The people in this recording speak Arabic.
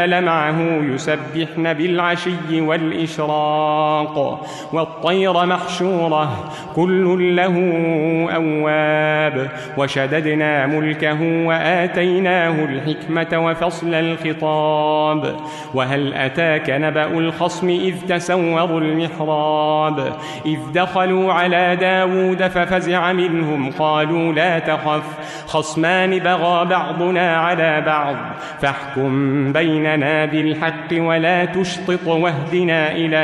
معه يسبحن بالعشي والإشراق والطير محشورة كل له أواب وشددنا ملكه وآتيناه الحكمة وفصل الخطاب وهل أتاك نبأ الخصم إذ تسوروا المحراب إذ دخلوا على داود ففزع منهم قالوا لا تخف خصمان بغى بعضنا على بعض فاحكم بيننا بالحق ولا تشطط واهدنا إلى